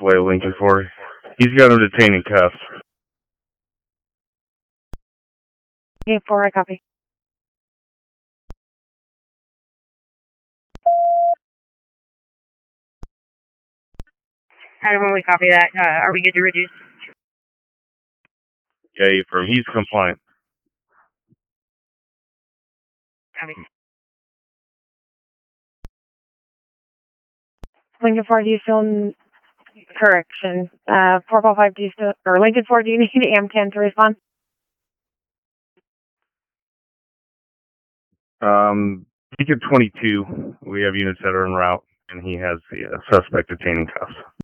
way, Lincoln 4. He's got him detained in cuffs. Lincoln 4, I copy. Adam, when we copy that, are we good to reduce? Yeah, from he's compliant. Copy. Lincoln 4, do you still correction? 455, do you still, or Lincoln 4, do you need AM10 to respond? Beacon 22, we have units that are en route, and he has the suspect detained in cuffs.